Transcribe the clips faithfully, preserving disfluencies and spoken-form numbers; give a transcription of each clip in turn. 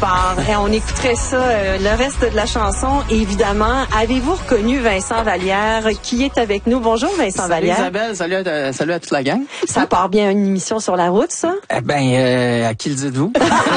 part. Et on écouterait ça, euh, le reste de la chanson, évidemment. Avez-vous reconnu Vincent Vallière qui est avec nous? Bonjour Vincent salut Vallière. Isabelle, salut à, salut à toute la gang. Ça part bien une émission sur la route, ça? Eh ben, euh, à qui le dites-vous?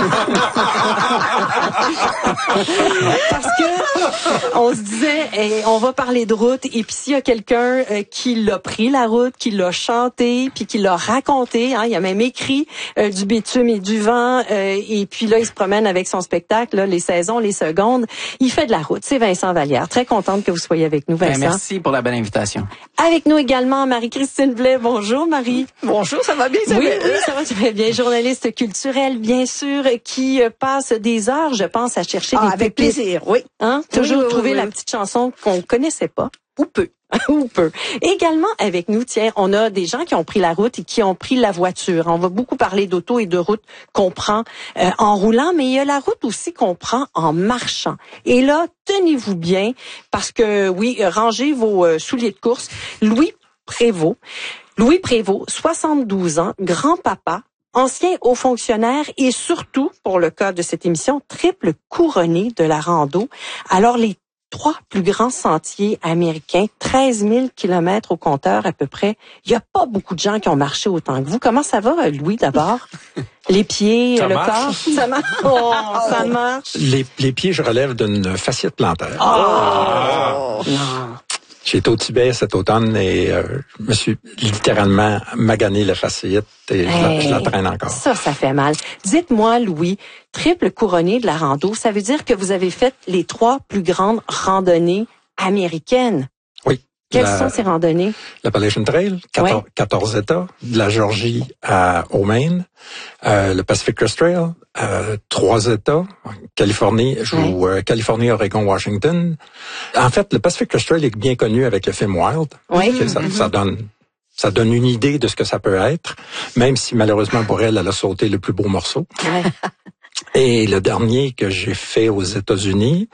Parce que on se disait, eh, on va parler de route, et puis s'il y a quelqu'un euh, qui l'a pris la route, qui l'a chanté, puis qui l'a raconté, hein, il a même écrit euh, du bitume et du vent, euh, et puis là il se promène avec son spectacle, là, les saisons, les secondes, il fait de la route. C'est Vincent Vallière. Très contente que vous soyez avec nous, Vincent. Ben, merci pour la belle invitation. Avec nous également Marie-Christine Blais. Bonjour Marie. Bonjour, ça va bien? Ça Oui, va? oui, ça va très bien. Journaliste culturelle, bien sûr, qui euh, passe des heures, je pense, à chercher Ah, des avec pépites. plaisir, oui. Hein? Oui, Toujours oui, oui, trouver oui, la oui. petite chanson qu'on connaissait pas, ou peu. ou peu. Également avec nous, tiens, on a des gens qui ont pris la route et qui ont pris la voiture. On va beaucoup parler d'auto et de route qu'on prend euh, en roulant, mais il y a la route aussi qu'on prend en marchant. Et là, tenez-vous bien, parce que, oui, rangez vos euh, souliers de course. Louis Prévost, Louis Prévost, soixante-douze ans, grand-papa, ancien haut fonctionnaire et surtout, pour le cas de cette émission, triple couronné de la rando. Alors, les trois plus grands sentiers américains, treize mille kilomètres au compteur à peu près. Il n'y a pas beaucoup de gens qui ont marché autant que vous. Comment ça va, Louis, d'abord? Les pieds, Ça le marche. corps? Ça marche. Oh, ça marche. Les, les pieds, je relève d'une fasciite plantaire. Oh! Non. J'ai été au Tibet cet automne et euh, je me suis littéralement magané la fasciite et je, la, je la traîne encore. Ça, ça fait mal. Dites-moi, Louis, triple couronné de la rando, ça veut dire que vous avez fait les trois plus grandes randonnées américaines. Oui. Quelles la, sont ces randonnées? L'Appalachian Trail, quatorze, Ouais. quatorze États, de la Georgie à, au Maine, euh, le Pacific Crest Trail, euh, trois États, Californie, je Ouais. joue, euh, Californie, Oregon, Washington. En fait, le Pacific Crest Trail est bien connu avec le film Wild. Oui. Que ça, ça donne ça donne une idée de ce que ça peut être, même si malheureusement pour elle, elle a sauté le plus beau morceau. Ouais. Et le dernier que j'ai fait aux États-Unis,